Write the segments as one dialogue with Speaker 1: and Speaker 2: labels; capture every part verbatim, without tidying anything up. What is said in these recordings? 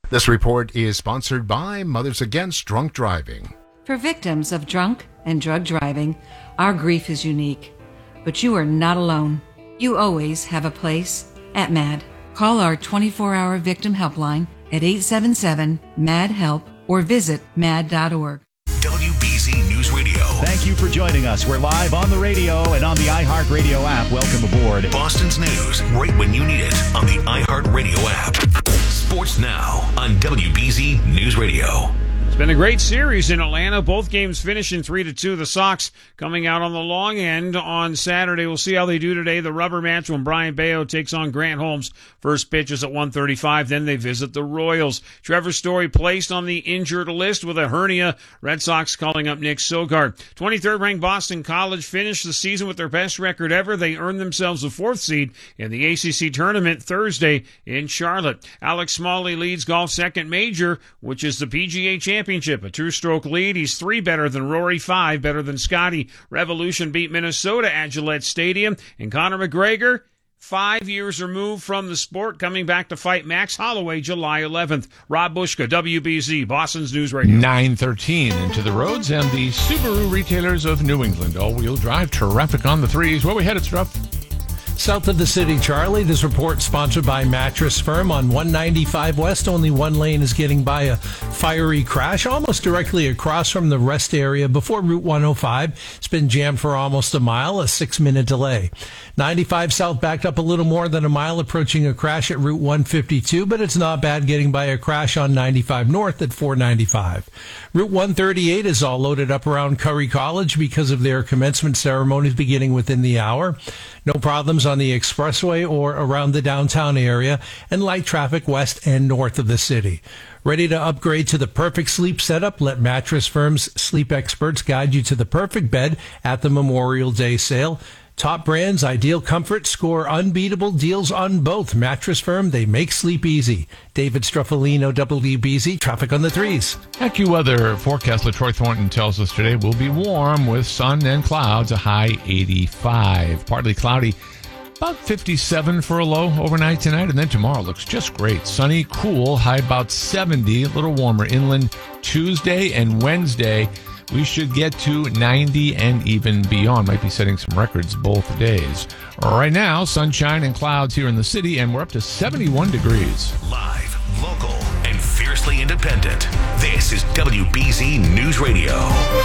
Speaker 1: This report is sponsored by Mothers Against Drunk Driving.
Speaker 2: For victims of drunk and drug driving, our grief is unique. But you are not alone. You always have a place at MAD. Call our twenty-four hour victim helpline at eight seven seven, M A D, HELP or visit mad dot org.
Speaker 3: W B Z News Radio.
Speaker 4: Thank you for joining us. We're live on the radio and on the iHeartRadio app. Welcome aboard.
Speaker 3: Boston's news right when you need it on the iHeartRadio app. Sports Now on W B Z News Radio.
Speaker 5: It's been a great series in Atlanta. Both games finishing three to two. The Sox coming out on the long end on Saturday. We'll see how they do today. The rubber match when Brian Bayo takes on Grant Holmes. First pitch is at one thirty-five. Then they visit the Royals. Trevor Story placed on the injured list with a hernia. Red Sox calling up Nick Sogard. twenty-third ranked Boston College finished the season with their best record ever. They earned themselves a fourth seed in the A C C tournament Thursday in Charlotte. Alex Smalley leads golf's second major, which is the P G A Championship. A two-stroke lead. He's three better than Rory, five better than Scotty. Revolution beat Minnesota at Gillette Stadium. And Conor McGregor, five years removed from the sport, coming back to fight Max Holloway July eleventh. Rob Bushka, W B Z, Boston's News Radio.
Speaker 6: nine thirteen into the roads and the Subaru retailers of New England. All-wheel drive, terrific on the threes. Where we headed, Struff?
Speaker 7: South of the city, Charlie. This report sponsored by Mattress Firm on one ninety-five West. Only one lane is getting by a fiery crash almost directly across from the rest area before Route one oh five. It's been jammed for almost a mile, a six-minute delay. ninety-five South backed up a little more than a mile, approaching a crash at Route one fifty-two, but it's not bad getting by a crash on ninety-five North at four ninety-five. Route one thirty-eight is all loaded up around Curry College because of their commencement ceremonies beginning within the hour. No problems on the expressway or around the downtown area, and light traffic west and north of the city. Ready to upgrade to the perfect sleep setup? Let Mattress Firm's sleep experts guide you to the perfect bed at the Memorial Day sale. Top brands, ideal comfort, score unbeatable deals on both. Mattress Firm, they make sleep easy. David Struffolino, W B Z, traffic on the threes.
Speaker 6: AccuWeather forecast, LaTroy Thornton tells us today will be warm with sun and clouds, a high eighty-five. Partly cloudy, about fifty-seven for a low overnight tonight, and then tomorrow looks just great. Sunny, cool, high about seventy, a little warmer inland. Tuesday and Wednesday, we should get to ninety and even beyond. Might be setting some records both days. Right now, sunshine and clouds here in the city, and we're up to seventy-one degrees.
Speaker 3: Live, local, and fiercely independent. This is W B Z News Radio.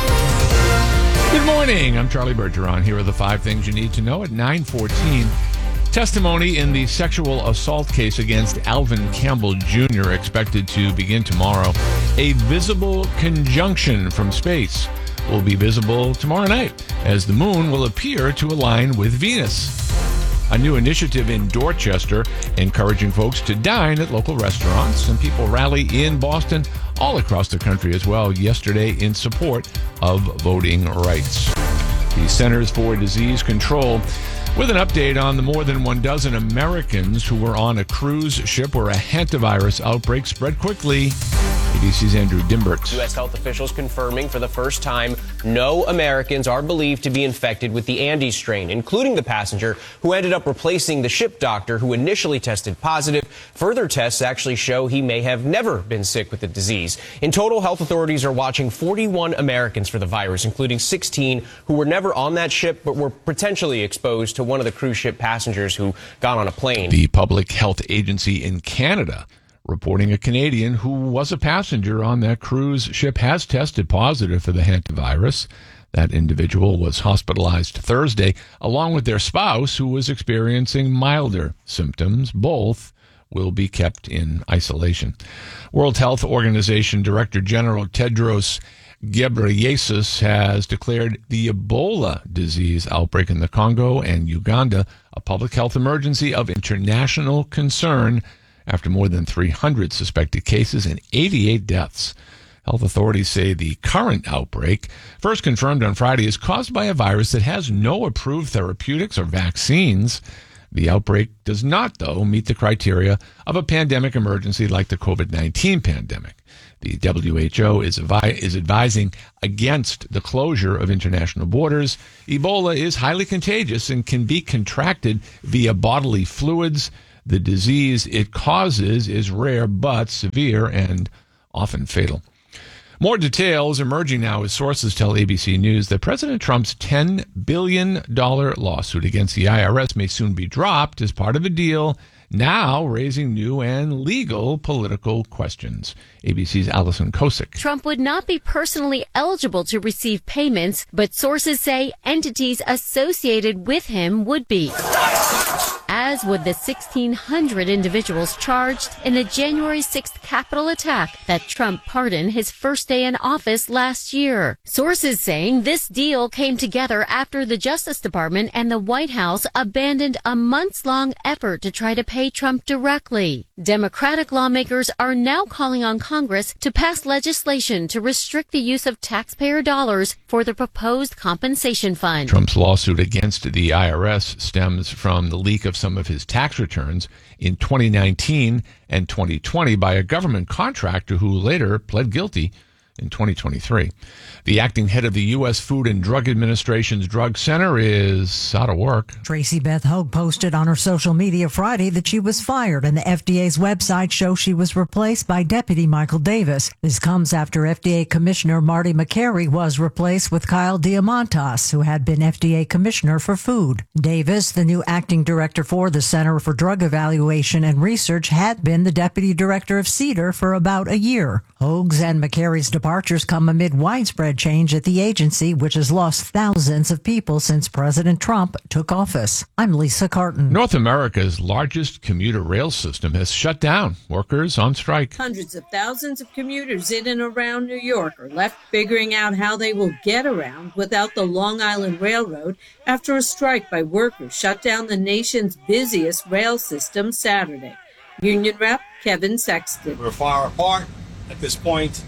Speaker 6: Good morning. I'm Charlie Bergeron. Here are the five things you need to know at nine fourteen. Testimony in the sexual assault case against Alvin Campbell Junior expected to begin tomorrow. A visible conjunction from space will be visible tomorrow night as the moon will appear to align with Venus. A new initiative in Dorchester encouraging folks to dine at local restaurants, and people rally in Boston all across the country as well yesterday in support of voting rights. The Centers for Disease Control with an update on the more than one dozen Americans who were on a cruise ship where a hantavirus outbreak spread quickly. A B C's Andrew Dimbert.
Speaker 8: U S health officials confirming for the first time no Americans are believed to be infected with the Andes strain, including the passenger who ended up replacing the ship doctor who initially tested positive. Further tests actually show he may have never been sick with the disease. In total, health authorities are watching forty-one Americans for the virus, including sixteen who were never on that ship but were potentially exposed to one of the cruise ship passengers who got on a plane.
Speaker 6: The Public Health Agency in Canada reporting a Canadian who was a passenger on that cruise ship has tested positive for the hantavirus. That individual was hospitalized Thursday, along with their spouse, who was experiencing milder symptoms. Both will be kept in isolation. World Health Organization Director General Tedros Ghebreyesus has declared the Ebola disease outbreak in the Congo and Uganda a public health emergency of international concern after more than three hundred suspected cases and eighty-eight deaths. Health authorities say the current outbreak, first confirmed on Friday, is caused by a virus that has no approved therapeutics or vaccines. The outbreak does not, though, meet the criteria of a pandemic emergency like the COVID nineteen pandemic. The W H O is, avi- is advising against the closure of international borders. Ebola is highly contagious and can be contracted via bodily fluids. The disease it causes is rare but severe and often fatal. More details emerging now as sources tell A B C News that President Trump's ten billion dollars lawsuit against the I R S may soon be dropped as part of a deal now raising new and legal political questions. A B C's Allison Kosick.
Speaker 9: Trump would not be personally eligible to receive payments, but sources say entities associated with him would be. As would the sixteen hundred individuals charged in the January sixth Capitol attack that Trump pardoned his first day in office last year. Sources saying this deal came together after the Justice Department and the White House abandoned a months-long effort to try to pay Trump directly. Democratic lawmakers are now calling on Congress to pass legislation to restrict the use of taxpayer dollars for the proposed compensation fund.
Speaker 6: Trump's lawsuit against the I R S stems from the leak of some of his tax returns in twenty nineteen and twenty twenty by a government contractor who later pled guilty in twenty twenty-three. The acting head of the U S Food and Drug Administration's drug center is out of work.
Speaker 10: Tracy Beth Hogue posted on her social media Friday that she was fired, and the F D A's website shows she was replaced by Deputy Michael Davis. This comes after F D A Commissioner Marty McCary was replaced with Kyle Diamantas, who had been F D A Commissioner for Food. Davis, the new acting director for the Center for Drug Evaluation and Research, had been the deputy director of CDER for about a year. Hogue's and McCary's departures come amid widespread change at the agency, which has lost thousands of people since President Trump took office. I'm Lisa Carton.
Speaker 6: North America's largest commuter rail system has shut down. Workers on strike.
Speaker 11: Hundreds of thousands of commuters in and around New York are left figuring out how they will get around without the Long Island Railroad after a strike by workers shut down the nation's busiest rail system Saturday. Union rep Kevin Sexton.
Speaker 12: We're far apart at this point,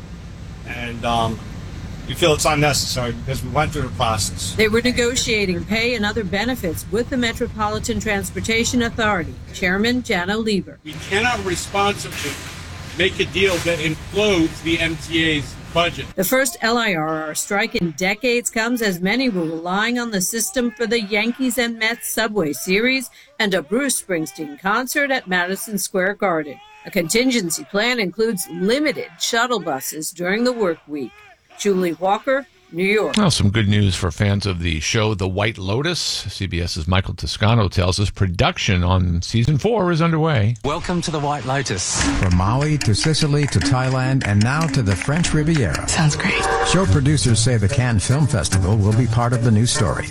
Speaker 12: and um, we feel it's unnecessary because we went through the process.
Speaker 11: They were negotiating pay and other benefits with the Metropolitan Transportation Authority. Chairman Janno Lieber.
Speaker 12: We cannot responsibly make a deal that implodes the M T A's budget.
Speaker 11: The first L I R R strike in decades comes as many were relying on the system for the Yankees and Mets Subway Series and a Bruce Springsteen concert at Madison Square Garden. A contingency plan includes limited shuttle buses during the work week. Julie Walker, New York.
Speaker 6: Well, some good news for fans of the show The White Lotus. CBS's Michael Toscano tells us production on season four is underway.
Speaker 13: Welcome to The White Lotus.
Speaker 14: From Maui to Sicily to Thailand and now to the French Riviera.
Speaker 13: Sounds great.
Speaker 14: Show producers say the Cannes Film Festival will be part of the new story.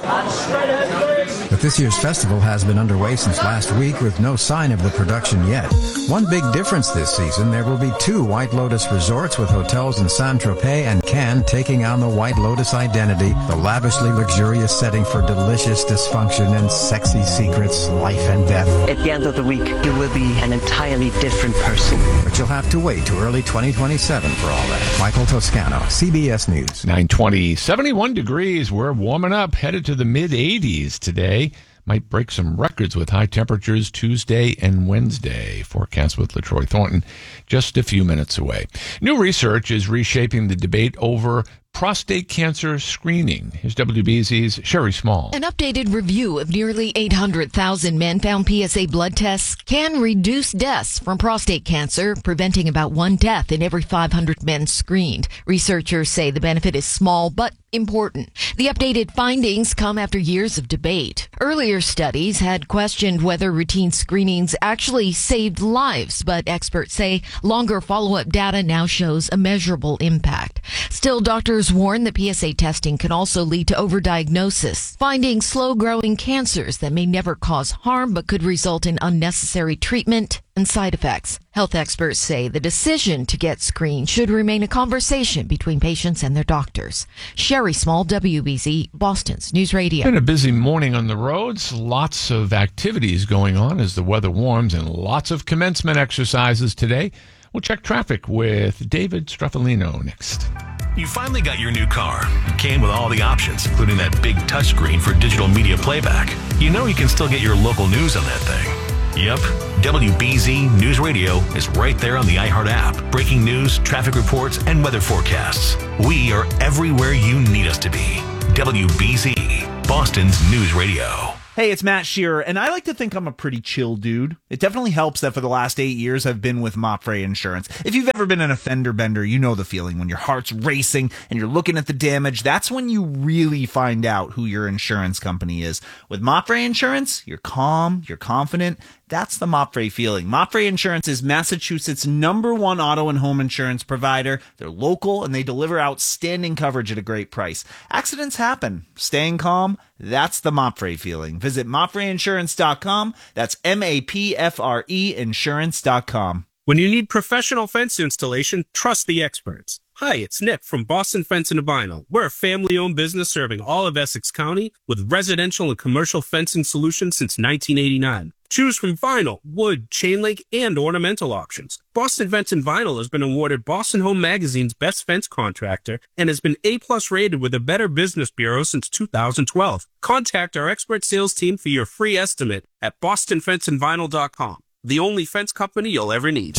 Speaker 14: But this year's festival has been underway since last week with no sign of the production yet. One big difference this season, there will be two White Lotus resorts with hotels in Saint-Tropez and Cannes taking on the White Lotus identity, the lavishly luxurious setting for delicious dysfunction and sexy secrets, life and death.
Speaker 15: At the end of the week, you will be an entirely different person.
Speaker 14: But you'll have to wait to early twenty twenty-seven for all that. Michael Toscano, C B S News.
Speaker 6: nine twenty, seventy-one degrees. We're warming up, headed to the mid eighties today. Might break some records with high temperatures Tuesday and Wednesday. Forecast with LaTroy Thornton just a few minutes away. New research is reshaping the debate over prostate cancer screening. Here's W B Z's Sherry Small.
Speaker 16: An updated review of nearly eight hundred thousand men found P S A blood tests can reduce deaths from prostate cancer, preventing about one death in every five hundred men screened. Researchers say the benefit is small but important. The updated findings come after years of debate. Earlier studies had questioned whether routine screenings actually saved lives, but experts say longer follow-up data now shows a measurable impact. Still, doctors warn that P S A testing can also lead to overdiagnosis, finding slow-growing cancers that may never cause harm but could result in unnecessary treatment and side effects. Health experts say the decision to get screened should remain a conversation between patients and their doctors. Sherry Small, W B Z, Boston's News Radio.
Speaker 6: Been a busy morning on the roads. Lots of activities going on as the weather warms and lots of commencement exercises today. We'll check traffic with David Straffolino next.
Speaker 3: You finally got your new car. It came with all the options, including that big touchscreen for digital media playback. You know you can still get your local news on that thing. Yep, W B Z News Radio is right there on the iHeart app. Breaking news, traffic reports, and weather forecasts. We are everywhere you need us to be. W B Z, Boston's News Radio.
Speaker 17: Hey, it's Matt Shearer, and I like to think I'm a pretty chill dude. It definitely helps that for the last eight years I've been with Mopfre Insurance. If you've ever been in a fender bender, you know the feeling when your heart's racing and you're looking at the damage. That's when you really find out who your insurance company is. With Mopfre Insurance, you're calm, you're confident. That's the Mopfre feeling. Mopfre Insurance is Massachusetts' number one auto and home insurance provider. They're local and they deliver outstanding coverage at a great price. Accidents happen. Staying calm, that's the Mopfre feeling. Visit mopfre insurance dot com. That's M A P F R E insurance dot com.
Speaker 18: When you need professional fence installation, trust the experts. Hi, it's Nick from Boston Fence and Vinyl. We're a family-owned business serving all of Essex County with residential and commercial fencing solutions since nineteen eighty-nine. Choose from vinyl, wood, chain link, and ornamental options. Boston Fence and Vinyl has been awarded Boston Home Magazine's Best Fence Contractor and has been A-plus rated with the Better Business Bureau since two thousand twelve. Contact our expert sales team for your free estimate at boston fence and vinyl dot com. The only fence company you'll ever need.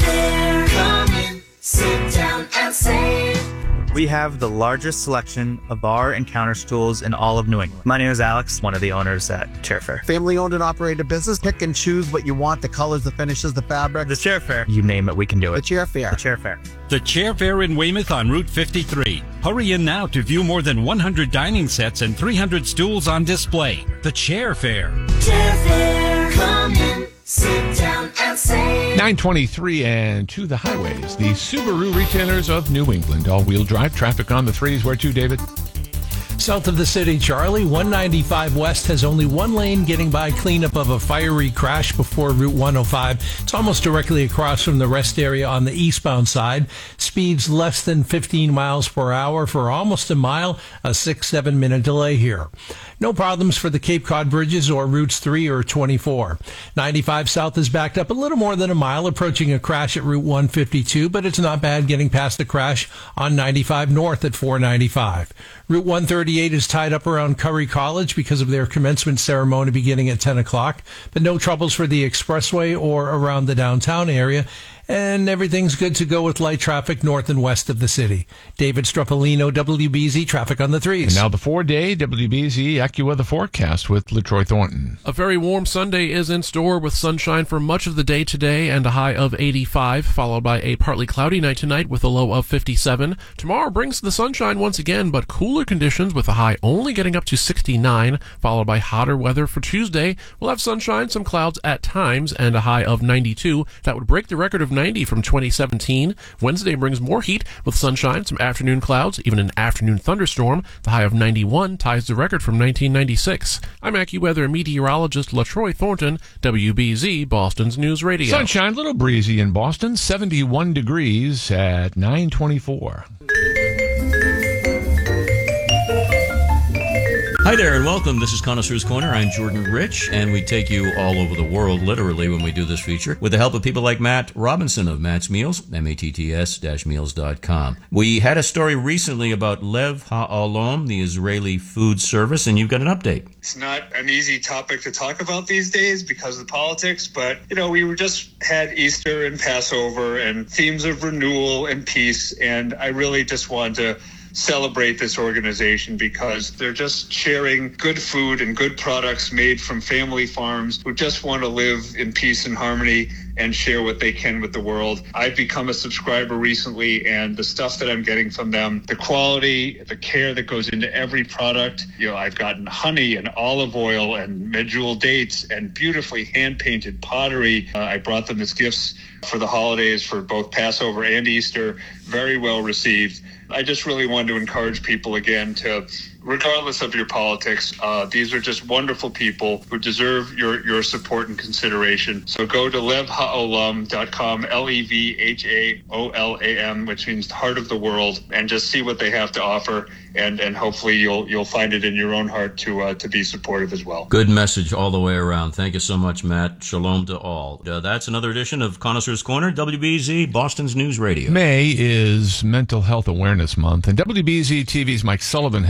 Speaker 19: Come in, sit down and save.
Speaker 20: We have the largest selection of bar and counter stools in all of New England. My name is Alex, one of the owners at Chair Fair.
Speaker 21: Family owned and operated business. Pick and choose what you want, the colors, the finishes, the fabric.
Speaker 20: The Chair Fair. You name it, we can do it.
Speaker 21: The Chair Fair.
Speaker 20: The Chair Fair.
Speaker 22: The Chair Fair in Weymouth on Route fifty-three. Hurry in now to view more than one hundred dining sets and three hundred stools on display. The Chair Fair.
Speaker 19: Chair Fair. Come in, sit down and save.
Speaker 6: nine twenty-three and to the highways. The Subaru retailers of New England. All-wheel drive traffic on the threes. Where to, David?
Speaker 7: South of the city, Charlie, one ninety-five West has only one lane getting by cleanup of a fiery crash before Route one oh five. It's almost directly across from the rest area on the eastbound side. Speeds less than fifteen miles per hour for almost a mile, a six, seven minute delay here. No problems for the Cape Cod bridges or routes three or twenty-four. ninety-five South is backed up a little more than a mile, approaching a crash at Route one fifty-two, but it's not bad getting past the crash on ninety-five North at four ninety-five. Route one thirty-eight is tied up around Curry College because of their commencement ceremony beginning at ten o'clock, but no troubles for the expressway or around the downtown area. And everything's good to go with light traffic north and west of the city. David Struppolino, W B Z Traffic on the Threes.
Speaker 6: And now the four-day W B Z AccuWeather forecast with LaTroy Thornton.
Speaker 23: A very warm Sunday is in store with sunshine for much of the day today and a high of eighty-five, followed by a partly cloudy night tonight with a low of fifty-seven. Tomorrow brings the sunshine once again, but cooler conditions with a high only getting up to sixty-nine, followed by hotter weather for Tuesday. We'll have sunshine, some clouds at times, and a high of ninety-two. That would break the record of ninety from twenty seventeen. Wednesday brings more heat with sunshine, some afternoon clouds, even an afternoon thunderstorm. The high of ninety-one ties the record from nineteen ninety-six. I'm AccuWeather meteorologist LaTroy Thornton, W B Z, Boston's News Radio.
Speaker 6: Sunshine, a little breezy in Boston, seventy-one degrees at nine twenty-four.
Speaker 24: Hi there and welcome. This is Connoisseur's Corner. I'm Jordan Rich, and we take you all over the world, literally, when we do this feature, with the help of people like Matt Robinson of Matt's Meals, M A T T S meals dot com. We had a story recently about Lev Ha'olam, the Israeli food service, and you've got an update.
Speaker 25: It's not an easy topic to talk about these days because of the politics, but, you know, we were just had Easter and Passover and themes of renewal and peace, and I really just wanted to celebrate this organization because they're just sharing good food and good products made from family farms who just want to live in peace and harmony and share what they can with the world. I've become a subscriber recently, and the stuff that I'm getting from them, the quality, the care that goes into every product, you know, I've gotten honey and olive oil and medjool dates and beautifully hand-painted pottery. Uh, I brought them as gifts for the holidays for both Passover and Easter. Very well received. I just really wanted to encourage people again to, regardless of your politics, uh, these are just wonderful people who deserve your, your support and consideration. So go to lev ha'olam dot com, L E V H A O L A M, which means the heart of the world, and just see what they have to offer. And, and hopefully you'll you'll find it in your own heart to uh, to be supportive as well.
Speaker 24: Good message all the way around. Thank you so much, Matt. Shalom to all. Uh, that's another edition of Connoisseur's Corner, W B Z, Boston's News Radio.
Speaker 6: May is Mental Health Awareness Month, and W B Z T V's Mike Sullivan has more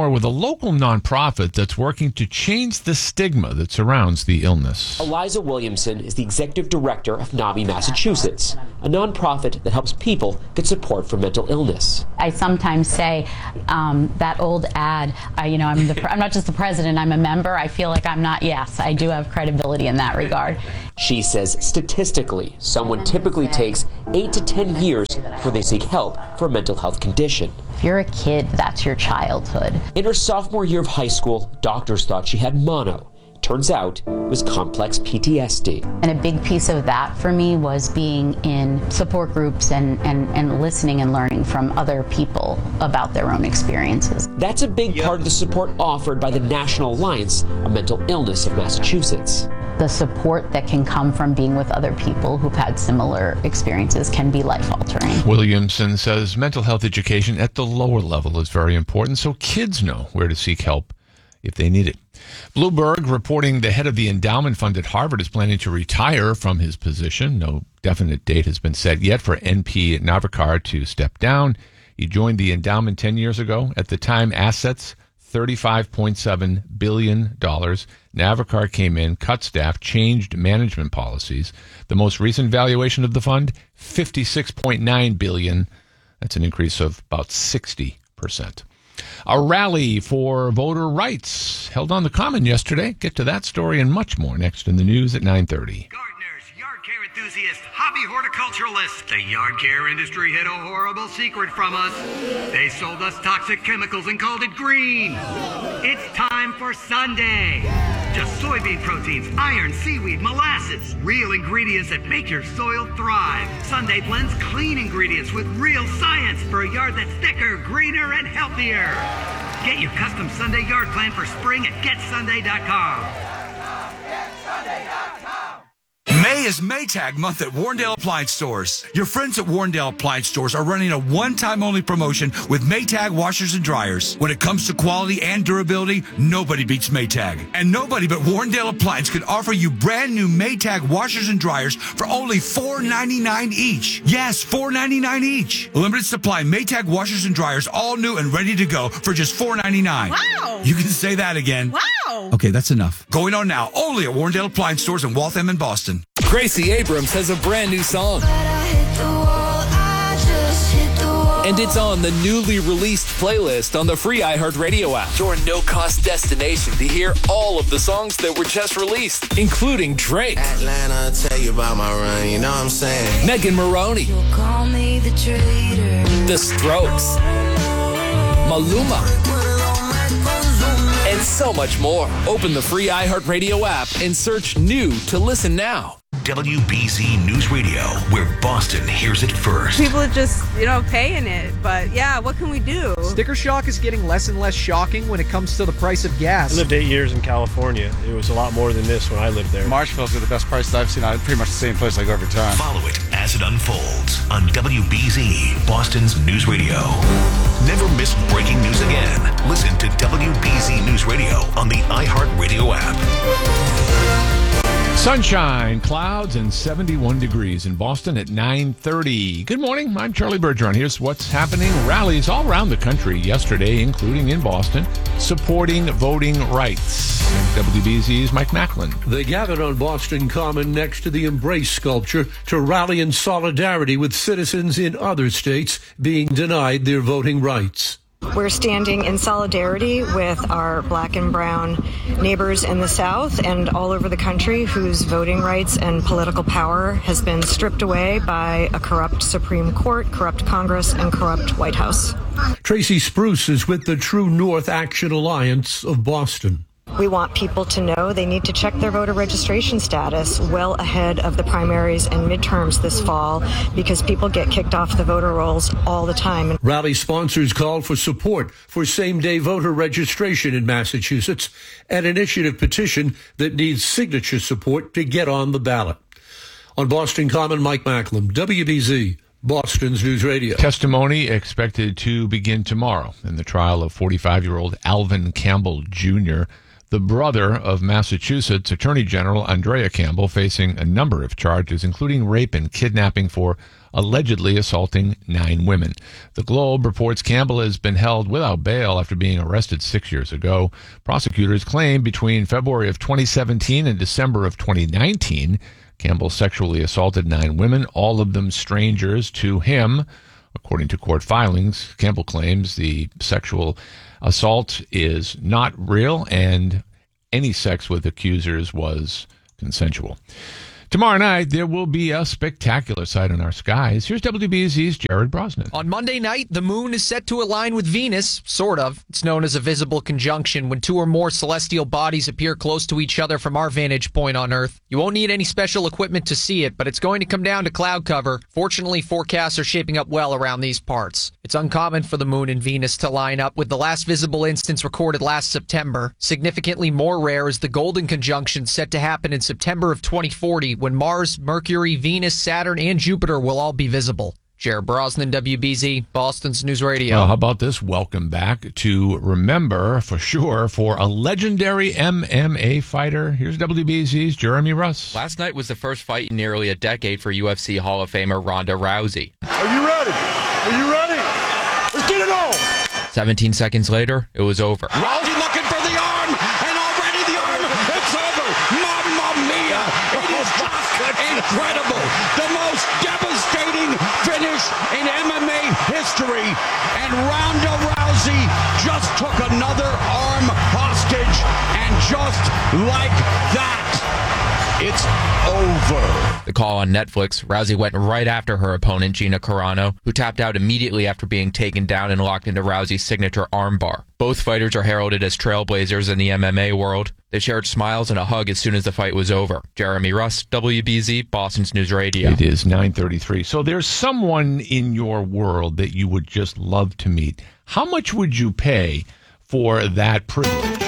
Speaker 6: more with a local nonprofit that's working to change the stigma that surrounds the illness.
Speaker 1: Eliza Williamson is the executive director of NAMI Massachusetts, a nonprofit that helps people get support for mental illness.
Speaker 2: I sometimes say um, that old ad, uh, you know, I'm, the, I'm not just the president, I'm a member. I feel like I'm not, yes, I do have credibility in that regard.
Speaker 1: She says statistically, someone typically takes eight to ten years before they seek help for a mental health condition.
Speaker 2: If you're a kid, that's your childhood.
Speaker 1: In her sophomore year of high school, doctors thought she had mono. Turns out it was complex P T S D.
Speaker 2: And a big piece of that for me was being in support groups and, and, and listening and learning from other people about their own experiences.
Speaker 1: That's a big part of the support offered by the National Alliance on Mental Illness of Massachusetts.
Speaker 2: The support that can come from being with other people who've had similar experiences can be life-altering.
Speaker 6: Williamson says mental health education at the lower level is very important so kids know where to seek help if they need it. Bloomberg reporting the head of the endowment fund at Harvard is planning to retire from his position. No definite date has been set yet for N P Navakar to step down. He joined the endowment ten years ago. At the time, assets thirty-five point seven billion dollars. Navakar came in, cut staff, changed management policies. The most recent valuation of the fund, fifty-six point nine billion dollars. That's an increase of about sixty percent. A rally for voter rights held on the Common yesterday. Get to that story and much more next in the news at nine thirty.
Speaker 4: Enthusiasts, hobby horticulturalists. The yard care industry hid a horrible secret from us. They sold us toxic chemicals and called it green. It's time for Sunday. Just soybean proteins, iron, seaweed, molasses. Real ingredients that make your soil thrive. Sunday blends clean ingredients with real science for a yard that's thicker, greener, and healthier. Get your custom Sunday yard plan for spring at get sunday dot com. get sunday dot com.
Speaker 5: May is Maytag month at Warrendale Appliance Stores. Your friends at Warrendale Appliance Stores are running a one-time only promotion with Maytag washers and dryers. When it comes to quality and durability, nobody beats Maytag. And nobody but Warrendale Appliance can offer you brand new Maytag washers and dryers for only four ninety-nine each. Yes, four ninety-nine each. Limited supply Maytag washers and dryers, all new and ready to go for just four ninety-nine.
Speaker 8: Wow!
Speaker 5: You can say that again.
Speaker 8: Wow!
Speaker 5: Okay, that's enough. Going on now, only at Warrendale Appliance Stores in Waltham and Boston.
Speaker 26: Gracie Abrams has a brand new song. And it's on the newly released playlist on the free iHeartRadio app. Your no-cost destination to hear all of the songs that were just released, including Drake,
Speaker 27: Atlanta, tell you about my run, you know what I'm saying?
Speaker 26: Megan Maroney,
Speaker 27: Call me the traitor.
Speaker 26: The Strokes, Maluma, and so much more. Open the free iHeartRadio app and search new to listen now.
Speaker 3: W B Z News Radio, where Boston hears it first.
Speaker 28: People are just, you know, paying it. But yeah, what can we do?
Speaker 29: Sticker shock is getting less and less shocking when it comes to the price of gas.
Speaker 30: I lived eight years in California. It was a lot more than this when I lived there.
Speaker 31: Marshfield's are the best prices I've seen. I'm pretty much the same place I go every time.
Speaker 3: Follow it as it unfolds on W B Z, Boston's News Radio. Never miss breaking news again. Listen to W B Z News Radio on the iHeartRadio app.
Speaker 6: Sunshine, clouds, and seventy-one degrees in Boston at nine thirty. Good morning. I'm Charlie Bergeron. Here's what's happening. Rallies all around the country yesterday, including in Boston, supporting voting rights. And W B Z's Mike Macklin.
Speaker 32: They gathered on Boston Common next to the Embrace sculpture to rally in solidarity with citizens in other states being denied their voting rights.
Speaker 33: We're standing in solidarity with our black and brown neighbors in the South and all over the country whose voting rights and political power has been stripped away by a corrupt Supreme Court, corrupt Congress, and corrupt White House.
Speaker 32: Tracy Spruce is with the True North Action Alliance of Boston.
Speaker 33: We want people to know they need to check their voter registration status well ahead of the primaries and midterms this fall because people get kicked off the voter rolls all the time.
Speaker 32: Rally sponsors called for support for same-day voter registration in Massachusetts, an initiative petition that needs signature support to get on the ballot. On Boston Common, Mike Macklin, W B Z, Boston's News Radio.
Speaker 6: Testimony expected to begin tomorrow in the trial of forty-five-year-old Alvin Campbell Junior, the brother of Massachusetts Attorney General Andrea Campbell, facing a number of charges, including rape and kidnapping for allegedly assaulting nine women. The Globe reports Campbell has been held without bail after being arrested six years ago. Prosecutors claim between February of twenty seventeen and December of twenty nineteen, Campbell sexually assaulted nine women, all of them strangers to him. According to court filings, Campbell claims the sexual assault is not real and any sex with accusers was consensual. Tomorrow night, there will be a spectacular sight in our skies. Here's W B Z's Jared Brosnan.
Speaker 29: On Monday night, the moon is set to align with Venus, sort of. It's known as a visible conjunction when two or more celestial bodies appear close to each other from our vantage point on Earth. You won't need any special equipment to see it, but it's going to come down to cloud cover. Fortunately, forecasts are shaping up well around these parts. It's uncommon for the moon and Venus to line up, with the last visible instance recorded last September. Significantly more rare is the golden conjunction set to happen in September of twenty forty, when Mars, Mercury, Venus, Saturn, and Jupiter will all be visible. Jared Brosnan, W B Z, Boston's News Radio.
Speaker 6: Well, how about this? Welcome back to remember, for sure, for a legendary M M A fighter. Here's W B Z's Jeremy Russ.
Speaker 8: Last night was the first fight in nearly a decade for U F C Hall of Famer Ronda Rousey.
Speaker 9: Are you ready? Are you ready? Let's get it on!
Speaker 8: seventeen seconds later, it was over.
Speaker 9: Rousey looking for the arm, and already the arm, it's over! Mamma mia! It is just incredible! The most devastating finish in M M A history, and Ronda Rousey just took another arm hostage, and just like that, it's over.
Speaker 8: The call on Netflix, Rousey went right after her opponent, Gina Carano, who tapped out immediately after being taken down and locked into Rousey's signature armbar. Both fighters are heralded as trailblazers in the M M A world. They shared smiles and a hug as soon as the fight was over. Jeremy Russ, W B Z, Boston's News Radio.
Speaker 6: It is nine thirty-three. So there's someone in your world that you would just love to meet. How much would you pay for that privilege?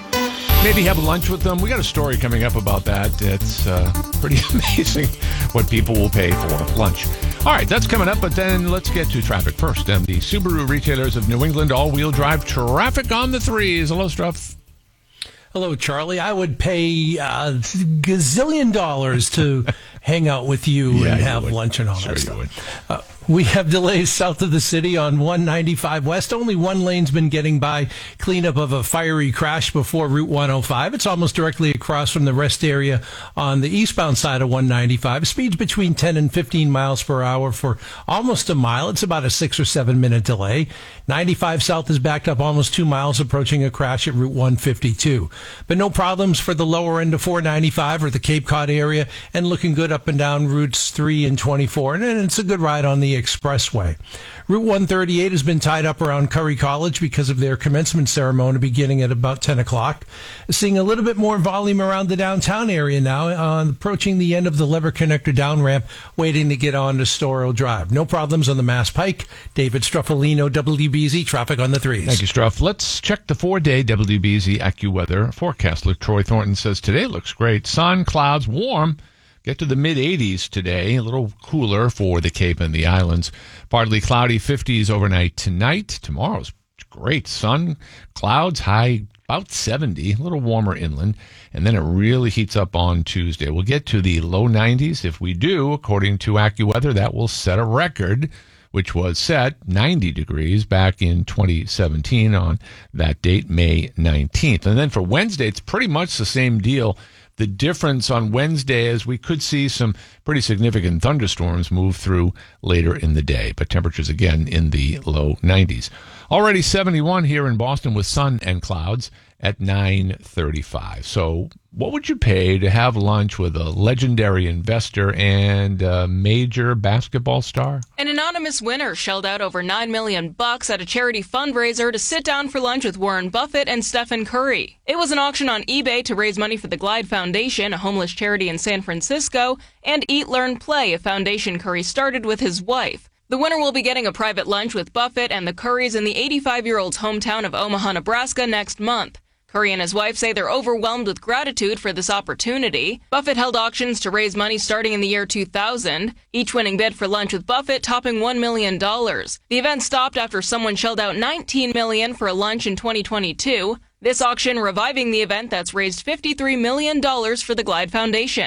Speaker 6: Maybe have lunch with them. We got a story coming up about that. It's uh, pretty amazing what people will pay for lunch. All right, that's coming up, but then let's get to traffic first. And the Subaru retailers of New England all-wheel drive traffic on the threes. Hello, Struff.
Speaker 7: Hello, Charlie. I would pay a gazillion dollars to hang out with you
Speaker 6: Yeah,
Speaker 7: and
Speaker 6: you
Speaker 7: have
Speaker 6: would.
Speaker 7: lunch and all
Speaker 6: Sure
Speaker 7: that
Speaker 6: you
Speaker 7: stuff.
Speaker 6: would.
Speaker 7: Uh, we have delays south of the city on one ninety-five West. Only one lane's been getting by. Cleanup of a fiery crash before Route one oh five. It's almost directly across from the rest area on the eastbound side of one ninety-five. Speeds between ten and fifteen miles per hour for almost a mile. It's about a six or seven minute delay. ninety-five South is backed up almost two miles, approaching a crash at Route one fifty-two. But no problems for the lower end of four ninety-five or the Cape Cod area, and looking good up and down routes three and twenty-four. And it's a good ride on the expressway. Route one thirty-eight has been tied up around Curry College because of their commencement ceremony beginning at about ten o'clock. Seeing a little bit more volume around the downtown area now, uh, approaching the end of the Lever Connector down ramp, waiting to get on to Storrow Drive. No problems on the Mass Pike. David Struffolino, W B Z, traffic on the threes.
Speaker 6: Thank you, Struff. Let's check the four-day W B Z AccuWeather forecast. Look, Troy Thornton says today looks great. Sun, clouds, warm. Get to the mid-eighties today, a little cooler for the Cape and the islands. Partly cloudy, fifties overnight tonight. Tomorrow's great. Sun, clouds, high about seventy, a little warmer inland. And then it really heats up on Tuesday. We'll get to the low nineties. If we do, according to AccuWeather, that will set a record, which was set ninety degrees back in twenty seventeen on that date, May nineteenth. And then for Wednesday, it's pretty much the same deal. The difference on Wednesday is we could see some pretty significant thunderstorms move through later in the day, but temperatures again in the low nineties. Already seventy-one here in Boston with sun and clouds at nine thirty-five. So what would you pay to have lunch with a legendary investor and a major basketball star?
Speaker 10: An anonymous winner shelled out over nine million bucks at a charity fundraiser to sit down for lunch with Warren Buffett and Stephen Curry. It was an auction on eBay to raise money for the Glide Foundation, a homeless charity in San Francisco, and Eat, Learn, Play, a foundation Curry started with his wife. The winner will be getting a private lunch with Buffett and the Currys in the eighty-five-year-old's hometown of Omaha, Nebraska next month. Curry and his wife say they're overwhelmed with gratitude for this opportunity. Buffett held auctions to raise money starting in the year two thousand, each winning bid for lunch with Buffett topping one million dollars. The event stopped after someone shelled out nineteen million dollars for a lunch in twenty twenty-two. This auction reviving the event that's raised fifty-three million dollars for the Glide Foundation.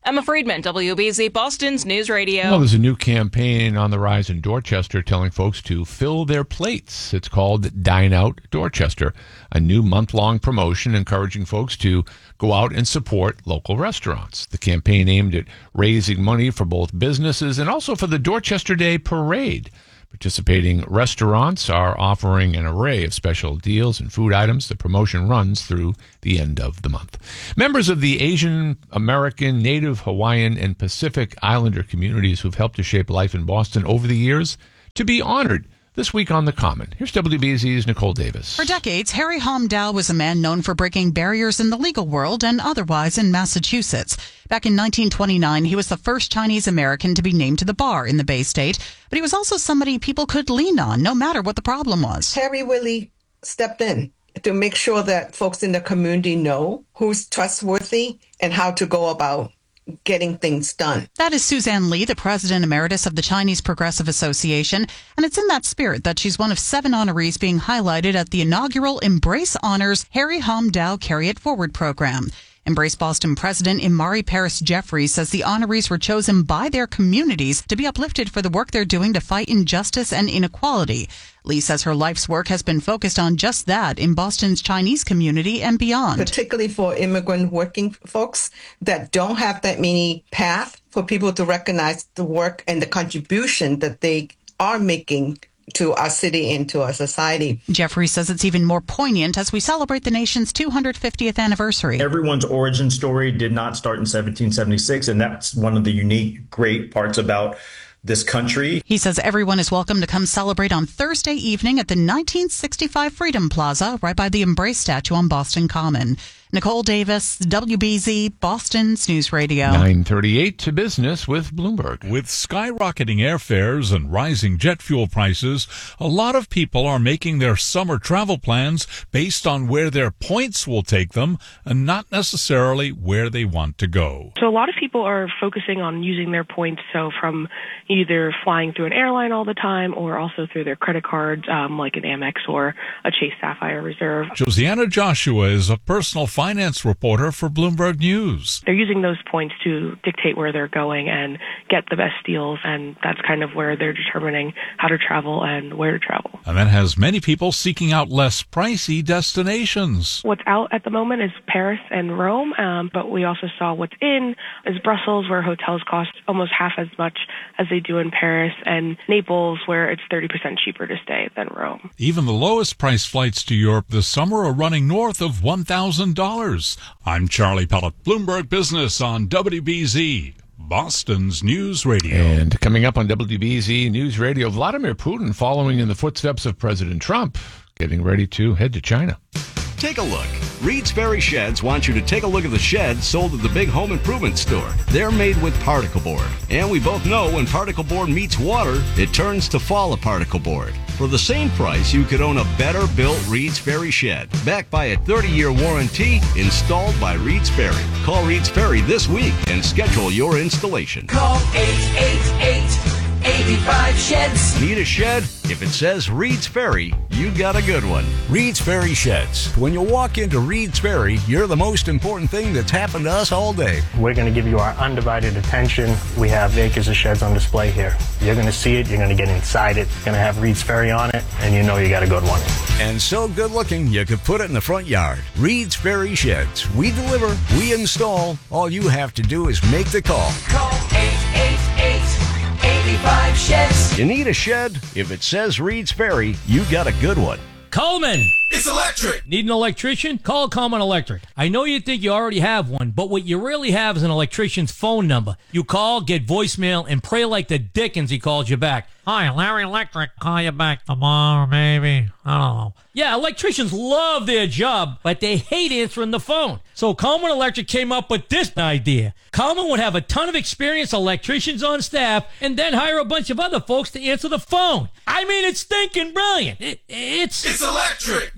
Speaker 10: Emma Friedman, W B Z Boston's News Radio.
Speaker 6: Well, there's a new campaign on the rise in Dorchester telling folks to fill their plates. It's called Dine Out Dorchester, a new month-long promotion encouraging folks to go out and support local restaurants. The campaign aimed at raising money for both businesses and also for the Dorchester Day Parade. Participating restaurants are offering an array of special deals and food items. The promotion runs through the end of the month. Members of the Asian American, Native Hawaiian, and Pacific Islander communities who've helped to shape life in Boston over the years to be honored this week on The Common. Here's W B Z's Nicole Davis.
Speaker 11: For decades, Harry Hom Dow was a man known for breaking barriers in the legal world and otherwise in Massachusetts. Back in nineteen twenty-nine, he was the first Chinese American to be named to the bar in the Bay State, but he was also somebody people could lean on, no matter what the problem was.
Speaker 12: Harry really stepped in to make sure that folks in the community know who's trustworthy and how to go about getting things done.
Speaker 11: That is Suzanne Lee, the president emeritus of the Chinese Progressive Association, and it's in that spirit that she's one of seven honorees being highlighted at the inaugural Embrace Honors Harry Hom Dow Carry It Forward program. Embrace Boston President Imari Paris Jeffries says the honorees were chosen by their communities to be uplifted for the work they're doing to fight injustice and inequality. Lee says her life's work has been focused on just that in Boston's Chinese community and beyond.
Speaker 12: Particularly for immigrant working folks that don't have that many path for people to recognize the work and the contribution that they are making to our city and to our society.
Speaker 11: Jeffrey says it's even more poignant as we celebrate the nation's two hundred fiftieth anniversary.
Speaker 13: Everyone's origin story did not start in seventeen seventy-six, and that's one of the unique, great parts about this country.
Speaker 11: He says everyone is welcome to come celebrate on Thursday evening at the nineteen sixty-five Freedom Plaza, right by the Embrace statue on Boston Common. Nicole Davis, W B Z, Boston's News Radio.
Speaker 6: nine thirty-eight to business with Bloomberg.
Speaker 14: With skyrocketing airfares and rising jet fuel prices, a lot of people are making their summer travel plans based on where their points will take them and not necessarily where they want to go.
Speaker 15: So a lot of people are focusing on using their points, so from either flying through an airline all the time or also through their credit cards, um, like an Amex or a Chase Sapphire Reserve.
Speaker 14: Josiana Joshua is a personal finance reporter for Bloomberg News.
Speaker 15: They're using those points to dictate where they're going and get the best deals, and that's kind of where they're determining how to travel and where to travel.
Speaker 14: And that has many people seeking out less pricey destinations.
Speaker 15: What's out at the moment is Paris and Rome, um, but we also saw what's in is Brussels, where hotels cost almost half as much as they do in Paris, and Naples, where it's thirty percent cheaper to stay than Rome.
Speaker 14: Even the lowest price flights to Europe this summer are running north of one thousand dollars. I'm Charlie Pellet, Bloomberg Business on W B Z, Boston's News Radio.
Speaker 6: And coming up on W B Z News Radio, Vladimir Putin following in the footsteps of President Trump, getting ready to head to China.
Speaker 16: Take a look. Reed's Ferry Sheds wants you to take a look at the sheds sold at the big home improvement store. They're made with particle board. And we both know when particle board meets water, it turns to fall of particle board. For the same price, you could own a better built Reed's Ferry shed, backed by a thirty-year warranty, installed by Reed's Ferry. Call Reed's Ferry this week and schedule your installation.
Speaker 17: Call eight eight eight, eight five, sheds.
Speaker 16: Need a shed? If it says Reed's Ferry, you got a good one.
Speaker 18: Reed's Ferry Sheds. When you walk into Reed's Ferry, you're the most important thing that's happened to us all day.
Speaker 19: We're going to give you our undivided attention. We have acres of sheds on display here. You're going to see it. You're going to get inside it. It's going to have Reed's Ferry on it, and you know you got a good one.
Speaker 18: And so good looking, you could put it in the front yard. Reed's Ferry Sheds. We deliver. We install. All you have to do is make the call.
Speaker 17: Call eight eight eight, eight five, sheds.
Speaker 16: You need a shed? If it says Reed's Ferry, you got a good one.
Speaker 20: Coleman!
Speaker 17: It's electric!
Speaker 20: Need an electrician? Call Coleman Electric. I know you think you already have one, but what you really have is an electrician's phone number. You call, get voicemail, and pray like the dickens he calls you back. Hi, Larry Electric. Call you back tomorrow, maybe. I don't know. Yeah, electricians love their job, but they hate answering the phone. So Coleman Electric came up with this idea. Coleman would have a ton of experienced electricians on staff and then hire a bunch of other folks to answer the phone. I mean, it's stinking brilliant. It, it's...
Speaker 17: It's electric!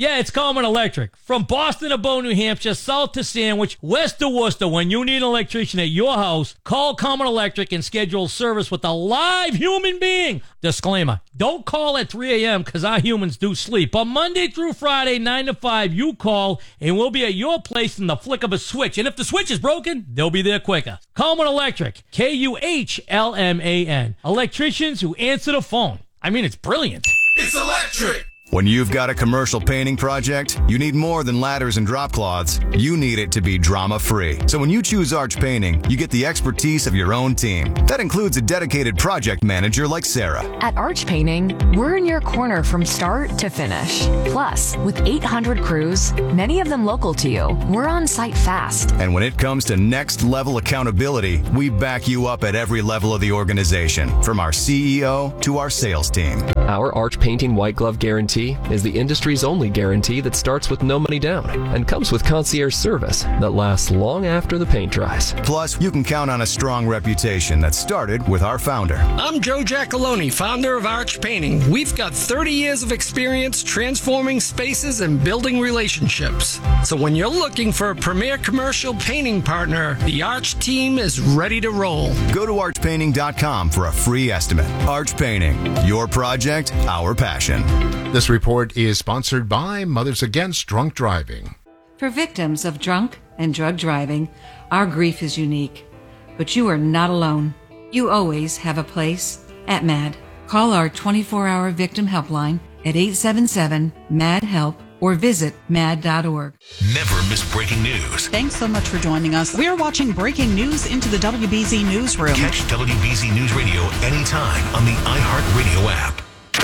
Speaker 20: Yeah, it's Coleman Electric. From Boston to Bow, New Hampshire, south to Sandwich, west to Worcester, when you need an electrician at your house, call Coleman Electric and schedule service with a live human being. Disclaimer, don't call at three a.m. because our humans do sleep. But Monday through Friday, nine to five, you call and we'll be at your place in the flick of a switch. And if the switch is broken, they'll be there quicker. Coleman Electric, K U H L M A N. Electricians who answer the phone. I mean, it's brilliant.
Speaker 1: It's electric. When you've got a commercial painting project, you need more than ladders and drop cloths. You need it to be drama-free. So when you choose Arch Painting, you get the expertise of your own team. That includes a dedicated project manager like Sarah.
Speaker 2: At Arch Painting, we're in your corner from start to finish. Plus, with eight hundred crews, many of them local to you, we're on site fast.
Speaker 1: And when it comes to next-level accountability, we back you up at every level of the organization, from our C E O to our sales team.
Speaker 4: Our Arch Painting White Glove Guarantee is the industry's only guarantee that starts with no money down and comes with concierge service that lasts long after the paint dries.
Speaker 1: Plus, you can count on a strong reputation that started with our founder.
Speaker 5: I'm Joe Giacalone, founder of Arch Painting. We've got thirty years of experience transforming spaces and building relationships. So when you're looking for a premier commercial painting partner, the Arch team is ready to roll.
Speaker 1: Go to arch painting dot com for a free estimate. Arch Painting, your project, our passion.
Speaker 21: This report is sponsored by Mothers Against Drunk Driving.
Speaker 22: For victims of drunk and drug driving, our grief is unique. But you are not alone. You always have a place at MAD. Call our twenty-four hour victim helpline at eight seven seven, M A D, HELP or visit mad dot org.
Speaker 3: Never miss breaking news.
Speaker 11: Thanks so much for joining us. We're watching breaking news into the W B Z Newsroom.
Speaker 3: Catch W B Z News Radio anytime on the iHeartRadio app.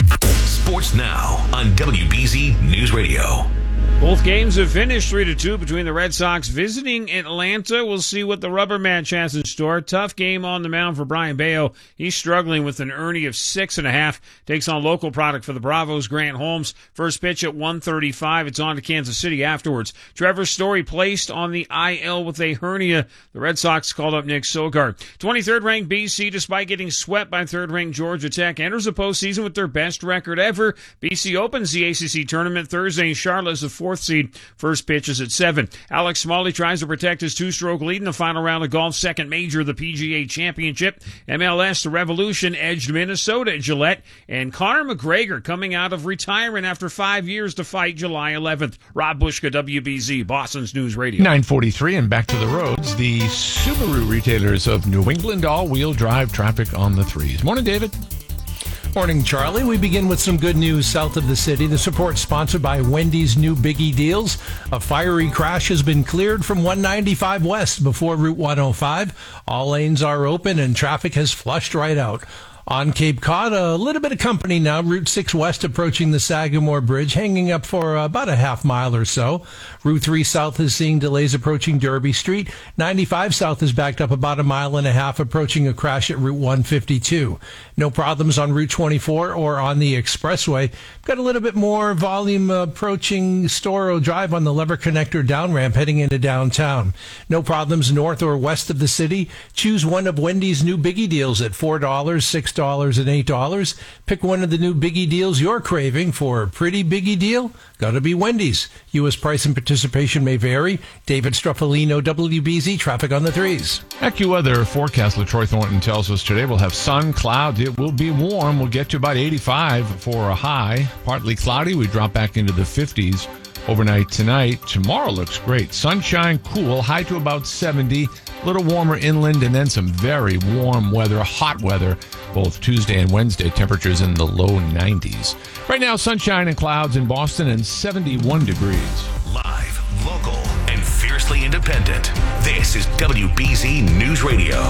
Speaker 3: Sports now on W B Z News Radio.
Speaker 23: Both games have finished three to two between the Red Sox visiting Atlanta. We'll see what the rubber match has in store. Tough game on the mound for Brian Bayo. He's struggling with an earnings of six and a half. Takes on local product for the Bravos, Grant Holmes. First pitch at one thirty-five. It's on to Kansas City afterwards. Trevor Story placed on the I L with a hernia. The Red Sox called up Nick Sogard. twenty-third ranked B C, despite getting swept by third ranked Georgia Tech, enters the postseason with their best record ever. B C opens the A C C tournament Thursday in Charlotte as the fourth seed. First pitch is at seven. Alex Smalley tries to protect his two-stroke lead in the final round of golf's second major, the P G A Championship. M L S, the Revolution edged Minnesota at Gillette. And Conor McGregor coming out of retirement after five years to fight July eleventh. Rob Bushka, W B Z, Boston's News Radio.
Speaker 6: nine forty-three and back to the roads. The Subaru retailers of New England all-wheel drive traffic on the threes. Morning, David.
Speaker 7: Morning, Charlie. We begin with some good news south of the city. This report sponsored by Wendy's new Biggie Deals. A fiery crash has been cleared from one ninety-five West before Route one oh five. All lanes are open and traffic has flushed right out. On Cape Cod, a little bit of company now. Route six West approaching the Sagamore Bridge, hanging up for about a half mile or so. Route three South is seeing delays approaching Derby Street. ninety-five South is backed up about a mile and a half, approaching a crash at Route one fifty-two. No problems on Route twenty-four or on the expressway. Got a little bit more volume approaching Storrow Drive on the Lever Connector down ramp heading into downtown. No problems north or west of the city. Choose one of Wendy's new Biggie Deals at four dollars, six dollars, and eight dollars. Pick one of the new Biggie Deals you're craving for a pretty Biggie deal. Gotta be Wendy's. U S price and participation may vary. David Struffolino, W B Z, traffic on the threes.
Speaker 6: AccuWeather forecast, LaTroy Thornton tells us today we'll have sun, clouds. It will be warm. We'll get to about eighty-five for a high. Partly cloudy. We drop back into the fifties overnight tonight. Tomorrow looks great. Sunshine, cool, high to about seventy. A little warmer inland, and then some very warm weather, hot weather, both Tuesday and Wednesday. Temperatures in the low nineties. Right now, sunshine and clouds in Boston and seventy-one degrees.
Speaker 3: Live, local, and fiercely independent. This is W B Z News Radio.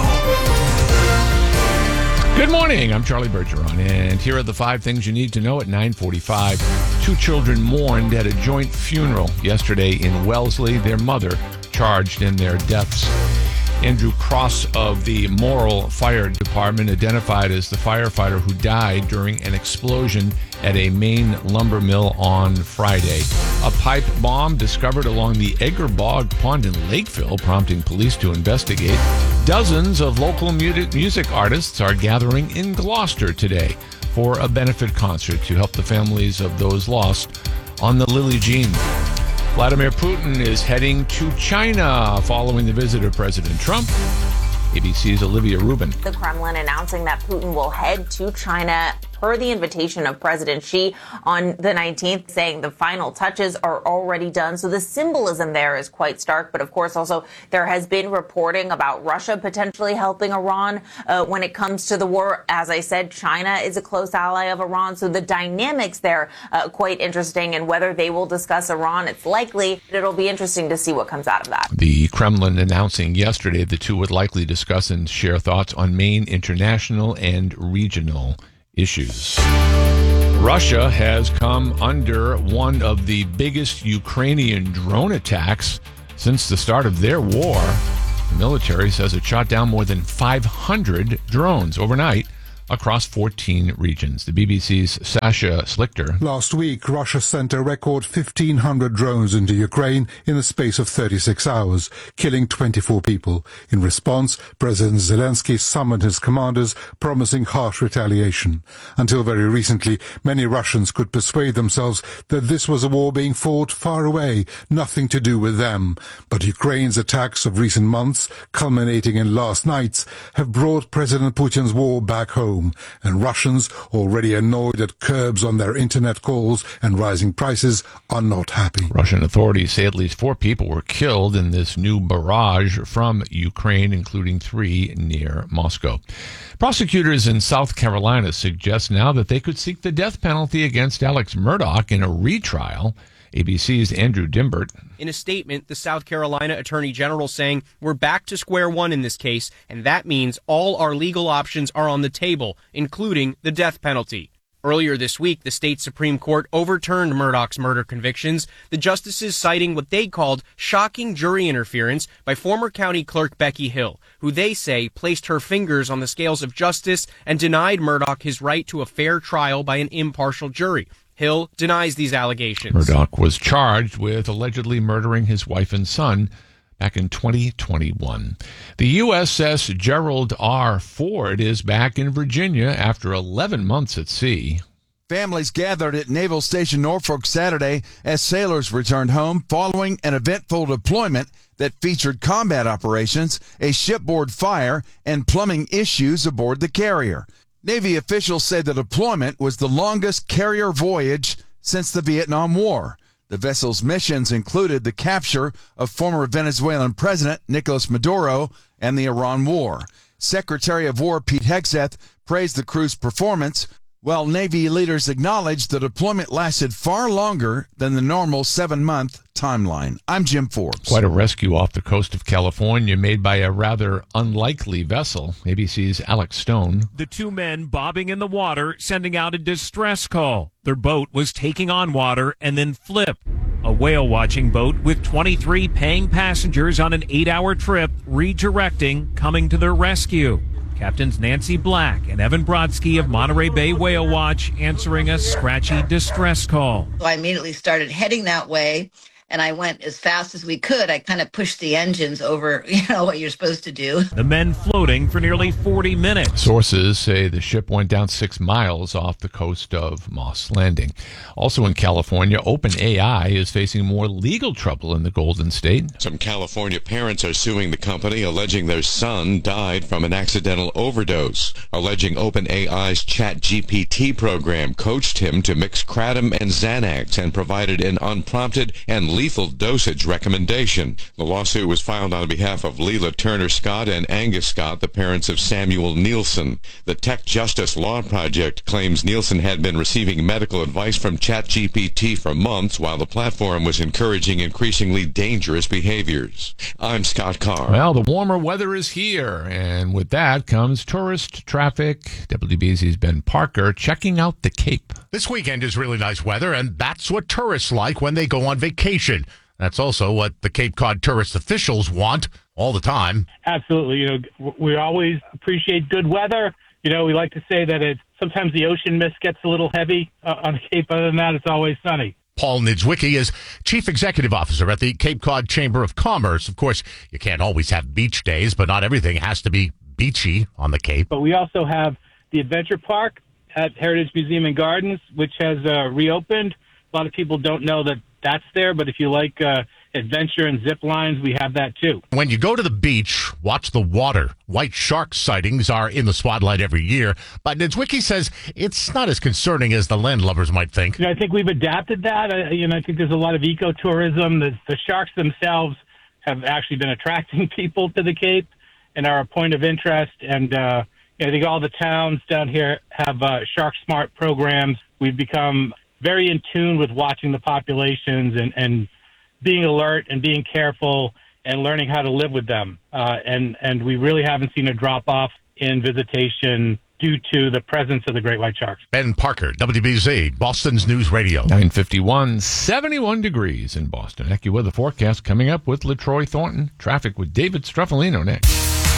Speaker 6: Good morning. I'm Charlie Bergeron, and here are the five things you need to know at nine forty-five. Two children mourned at a joint funeral yesterday in Wellesley. Their mother charged in their deaths. Andrew Cross of the Morrill Fire Department, identified as the firefighter who died during an explosion at a Maine lumber mill on Friday. A pipe bomb discovered along the Egger Bog Pond in Lakeville, prompting police to investigate. Dozens of local music artists are gathering in Gloucester today for a benefit concert to help the families of those lost on the Lily Jean. Vladimir Putin is heading to China following the visit of President Trump. A B C's Olivia Rubin.
Speaker 8: The Kremlin announcing that Putin will head to China per the invitation of President Xi on the nineteenth, saying the final touches are already done. So the symbolism there is quite stark. But of course, also there has been reporting about Russia potentially helping Iran uh, when it comes to the war. As I said, China is a close ally of Iran. So the dynamics there uh, quite interesting. And whether they will discuss Iran, it's likely. It'll be interesting to see what comes out of that.
Speaker 6: The Kremlin announcing yesterday the two would likely discuss and share thoughts on main international and regional issues. Russia has come under one of the biggest Ukrainian drone attacks since the start of their war. The military says it shot down more than five hundred drones overnight across fourteen regions. The B B C's Sasha Slichter.
Speaker 9: Last week, Russia sent a record fifteen hundred drones into Ukraine in the space of thirty-six hours, killing twenty-four people. In response, President Zelensky summoned his commanders, promising harsh retaliation. Until very recently, many Russians could persuade themselves that this was a war being fought far away, nothing to do with them. But Ukraine's attacks of recent months, culminating in last night's, have brought President Putin's war back home. And Russians, already annoyed at curbs on their internet calls and rising prices, are not happy.
Speaker 6: Russian authorities say at least four people were killed in this new barrage from Ukraine, including three near Moscow. Prosecutors in South Carolina suggest now that they could seek the death penalty against Alex Murdaugh in a retrial. A B C's Andrew Dimbert.
Speaker 10: In a statement, the South Carolina Attorney General saying, we're back to square one in this case, and that means all our legal options are on the table, including the death penalty. Earlier this week, the state Supreme Court overturned Murdaugh's murder convictions, the justices citing what they called shocking jury interference by former county clerk Becky Hill, who they say placed her fingers on the scales of justice and denied Murdaugh his right to a fair trial by an impartial jury. Hill denies these allegations.
Speaker 6: Murdaugh was charged with allegedly murdering his wife and son back in twenty twenty-one. The U S S Gerald R. Ford is back in Virginia after eleven months at sea.
Speaker 24: Families gathered at Naval Station Norfolk Saturday as sailors returned home following an eventful deployment that featured combat operations, a shipboard fire, and plumbing issues aboard the carrier. Navy officials say the deployment was the longest carrier voyage since the Vietnam War. The vessel's missions included the capture of former Venezuelan President Nicolas Maduro and the Iran War. Secretary of War Pete Hegseth praised the crew's performance, while Navy leaders acknowledged the deployment lasted far longer than the normal seven-month timeline. I'm Jim Forbes.
Speaker 6: Quite a rescue off the coast of California made by a rather unlikely vessel. A B C's Alex Stone.
Speaker 25: The two men bobbing in the water, sending out a distress call. Their boat was taking on water and then flipped. A whale-watching boat with twenty-three paying passengers on an eight-hour trip redirecting, coming to their rescue. Captains Nancy Black and Evan Brodsky of Monterey Bay Whale Watch answering a scratchy distress call.
Speaker 26: So I immediately started heading that way, and I went as fast as we could. I kind of pushed the engines over, you know, what you're supposed to do.
Speaker 25: The men floating for nearly forty minutes.
Speaker 6: Sources say the ship went down six miles off the coast of Moss Landing. Also in California, OpenAI is facing more legal trouble in the Golden State.
Speaker 27: Some California parents are suing the company, alleging their son died from an accidental overdose, alleging OpenAI's ChatGPT program coached him to mix kratom and Xanax and provided an unprompted and lethal dosage recommendation. The lawsuit was filed on behalf of Leila Turner Scott and Angus Scott, the parents of Samuel Nielsen. The Tech Justice Law Project claims Nielsen had been receiving medical advice from ChatGPT for months while the platform was encouraging increasingly dangerous behaviors. I'm Scott Carr.
Speaker 6: Well, the warmer weather is here, and with that comes tourist traffic. W B Z's Ben Parker checking out the Cape.
Speaker 21: This weekend is really nice weather, and that's what tourists like when they go on vacation. That's also what the Cape Cod tourist officials want all the time.
Speaker 28: Absolutely. You know, we always appreciate good weather. You know, we like to say that it sometimes the ocean mist gets a little heavy uh, on the Cape. Other than that, it's always sunny.
Speaker 21: Paul Niedzwiecki is Chief Executive Officer at the Cape Cod Chamber of Commerce. Of course, you can't always have beach days, but not everything has to be beachy on the Cape.
Speaker 28: But we also have the Adventure Park at Heritage Museum and Gardens, which has uh, reopened. A lot of people don't know that that's there, but if you like uh, adventure and zip lines, we have that too.
Speaker 21: When you go to the beach, watch the water. White shark sightings are in the spotlight every year, but Niedzwiecki says it's not as concerning as the landlubbers might think.
Speaker 28: You know, I think we've adapted that. I, you know, I think there's a lot of ecotourism. The, the sharks themselves have actually been attracting people to the Cape and are a point of interest. And uh, you know, I think all the towns down here have uh, Shark Smart programs. We've become very in tune with watching the populations and, and being alert and being careful and learning how to live with them. Uh, and, and we really haven't seen a drop-off in visitation due to the presence of the great white sharks.
Speaker 21: Ben Parker, W B Z, Boston's News Radio.
Speaker 6: nine fifty-one, seventy-one degrees in Boston. AccuWeather forecast coming up with LaTroy Thornton. Traffic with David Struffolino next.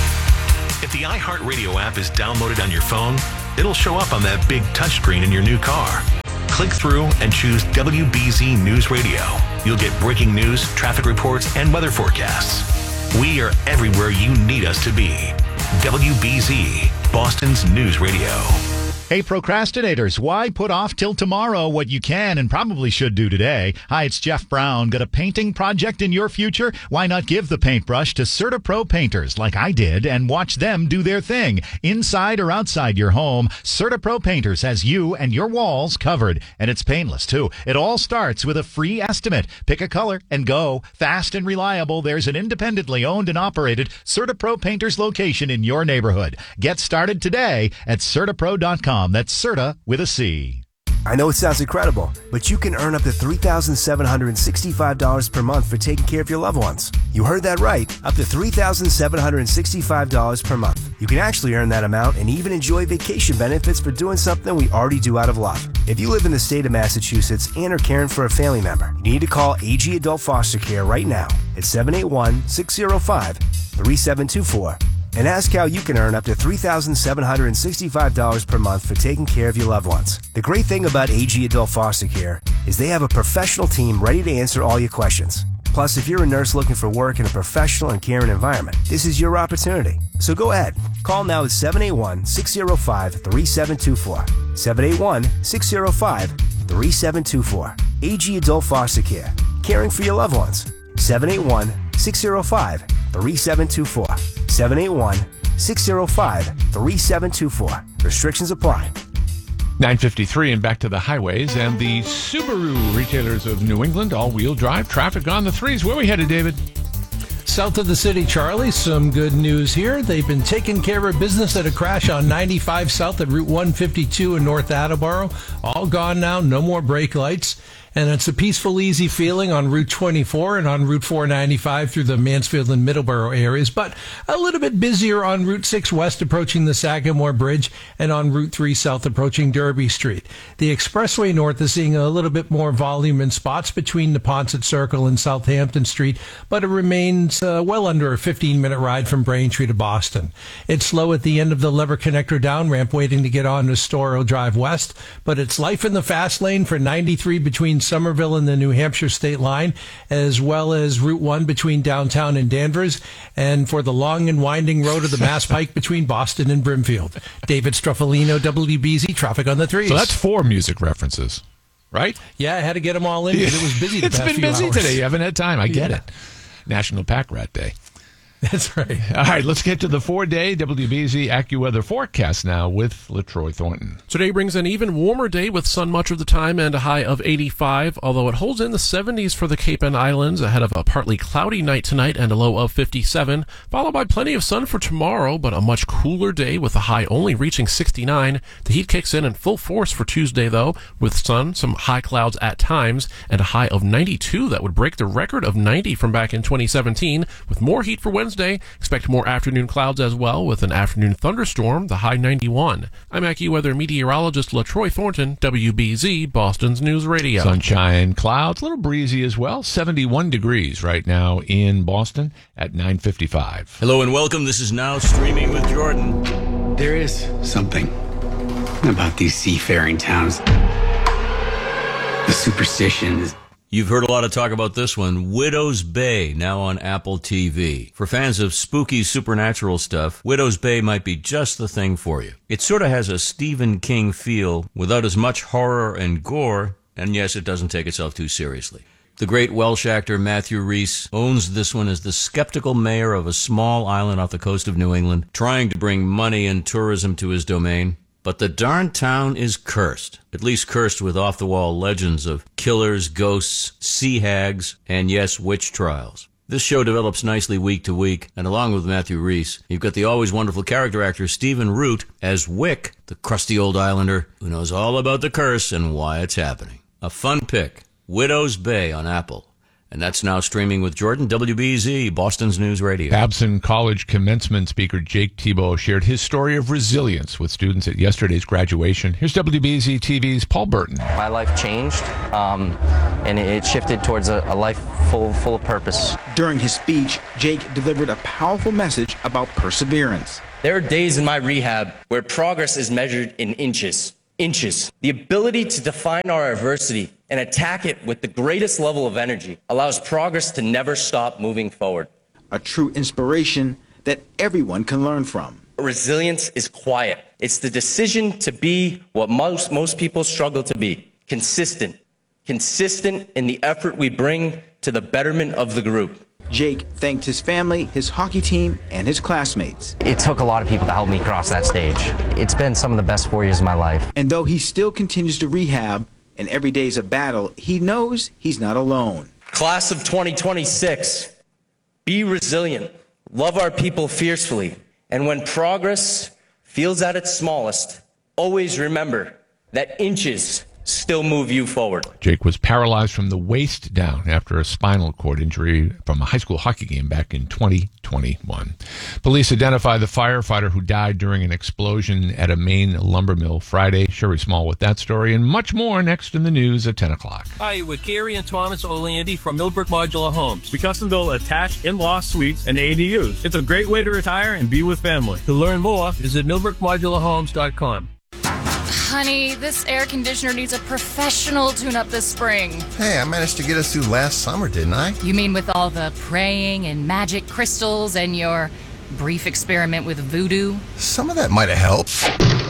Speaker 3: If the iHeartRadio app is downloaded on your phone, it'll show up on that big touchscreen in your new car. Click through and choose W B Z News Radio. You'll get breaking news, traffic reports, and weather forecasts. We are everywhere you need us to be. W B Z, Boston's News Radio.
Speaker 12: Hey, procrastinators, why put off till tomorrow what you can and probably should do today? Hi, it's Jeff Brown. Got a painting project in your future? Why not give the paintbrush to CertaPro painters like I did and watch them do their thing? Inside or outside your home, CertaPro Painters has you and your walls covered. And it's painless, too. It all starts with a free estimate. Pick a color and go. Fast and reliable, there's an independently owned and operated CertaPro Painters location in your neighborhood. Get started today at Certapro dot com. That's Certa with a C.
Speaker 13: I know it sounds incredible, but you can earn up to three thousand seven hundred sixty-five dollars per month for taking care of your loved ones. You heard that right, up to three thousand seven hundred sixty-five dollars per month. You can actually earn that amount and even enjoy vacation benefits for doing something we already do out of love. If you live in the state of Massachusetts and are caring for a family member, you need to call A G Adult Foster Care right now at seven eight one, six zero five, three seven two four. And ask how you can earn up to three thousand seven hundred sixty-five dollars per month for taking care of your loved ones. The great thing about A G Adult Foster Care is they have a professional team ready to answer all your questions. Plus, if you're a nurse looking for work in a professional and caring environment, this is your opportunity. So go ahead. Call now at seven eight one, six zero five, three seven two four. seven eight one, six zero five, three seven two four. A G Adult Foster Care. Caring for your loved ones. seven eight one, six zero five, three seven two four. seven eight one, six zero five, three seven two four. Restrictions apply.
Speaker 6: nine fifty-three and back to the highways and the Subaru retailers of New England, all-wheel drive, traffic on the threes. Where are we headed, David?
Speaker 7: South of the city, Charlie, some good news here. They've been taking care of business at a crash on ninety-five South at Route one fifty-two in North Attleboro. All gone now, no more brake lights. And it's a peaceful, easy feeling on Route twenty-four and on Route four ninety-five through the Mansfield and Middleborough areas, but a little bit busier on Route six West approaching the Sagamore Bridge and on Route three South approaching Derby Street. The Expressway North is seeing a little bit more volume in spots between the Ponset Circle and Southampton Street, but it remains uh, well under a fifteen-minute ride from Braintree to Boston. It's slow at the end of the Lever Connector down ramp waiting to get on to Storrow Drive West, but it's life in the fast lane for ninety-three between Somerville and the New Hampshire state line, as well as Route one between downtown and Danvers, and for the long and winding road of the Mass Pike between Boston and Brimfield. David Struffolino, W B Z, traffic on the threes.
Speaker 6: So that's four music references, right?
Speaker 7: Yeah, I had to get them all in because it was busy the
Speaker 6: It's
Speaker 7: past
Speaker 6: been
Speaker 7: few
Speaker 6: busy
Speaker 7: hours.
Speaker 6: today. You haven't had time. I get
Speaker 7: Yeah.
Speaker 6: it. National Pack Rat Day.
Speaker 7: That's right.
Speaker 6: All right, let's get to the four-day W B Z AccuWeather forecast now with LaTroy Thornton.
Speaker 14: Today brings an even warmer day with sun much of the time and a high of eighty-five, although it holds in the seventies for the Cape and Islands ahead of a partly cloudy night tonight and a low of fifty-seven, followed by plenty of sun for tomorrow, but a much cooler day with a high only reaching sixty-nine. The heat kicks in in full force for Tuesday, though, with sun, some high clouds at times, and a high of ninety-two that would break the record of ninety from back in twenty seventeen, with more heat for Wednesday. Expect more afternoon clouds as well, with an afternoon thunderstorm, the high ninety-one. I'm AccuWeather meteorologist LaTroy Thornton, W B Z, Boston's News Radio.
Speaker 6: Sunshine, clouds, a little breezy as well. seventy-one degrees right now in Boston at nine fifty-five.
Speaker 15: Hello and welcome. This is Now Streaming with Jordan.
Speaker 16: There is something about these seafaring towns. The superstitions.
Speaker 15: You've heard a lot of talk about this one, Widow's Bay, now on Apple T V. For fans of spooky supernatural stuff, Widow's Bay might be just the thing for you. It sort of has a Stephen King feel without as much horror and gore, And yes, it doesn't take itself too seriously. The great Welsh actor Matthew Rhys owns this one as the skeptical mayor of a small island off the coast of New England, trying to bring money and tourism to his domain. But the darn town is cursed, at least cursed with off-the-wall legends of killers, ghosts, sea hags, and yes, witch trials. This show develops nicely week to week, and along with Matthew Rhys, you've got the always wonderful character actor Stephen Root as Wick, the crusty old islander who knows all about the curse and why it's happening. A fun pick, Widow's Bay on Apple. And that's now streaming with Jordan, W B Z, Boston's News Radio.
Speaker 6: Babson College commencement speaker Jake Thibault shared his story of resilience with students at yesterday's graduation. Here's W B Z T V's Paul Burton.
Speaker 1: My life changed, um, and it shifted towards a, a life full, full of purpose.
Speaker 2: During his speech, Jake delivered a powerful message about perseverance.
Speaker 1: There are days in my rehab where progress is measured in inches. Inches. The ability to define our adversity and attack it with the greatest level of energy allows progress to never stop moving forward.
Speaker 2: A true inspiration that everyone can learn from.
Speaker 1: Resilience is quiet. It's the decision to be what most, most people struggle to be. Consistent. Consistent in the effort we bring to the betterment of the group.
Speaker 2: Jake thanked his family, his hockey team, and his classmates.
Speaker 1: It took a lot of people to help me cross that stage. It's been some of the best four years of my life.
Speaker 2: And though he still continues to rehab and every day is a battle, he knows he's not alone.
Speaker 1: Class of twenty twenty-six, be resilient, love our people fiercely, and when progress feels at its smallest, always remember that inches still move you forward.
Speaker 6: Jake was paralyzed from the waist down after a spinal cord injury from a high school hockey game back in twenty twenty-one. Police identify the firefighter who died during an explosion at a Maine lumber mill Friday. Sherry Small with that story and much more next in the news at ten o'clock.
Speaker 4: Hi, with Gary and Thomas O'Landy from Millbrook Modular Homes. We custom build attached in-law suites and A D Us. It's a great way to retire and be with family. To learn more, visit millbrook modular homes dot com.
Speaker 5: Honey, this air conditioner needs a professional tune-up this spring.
Speaker 17: Hey, I managed to get us through last summer, didn't I?
Speaker 5: You mean with all the praying and magic crystals and your brief experiment with voodoo?
Speaker 17: Some of that might have helped.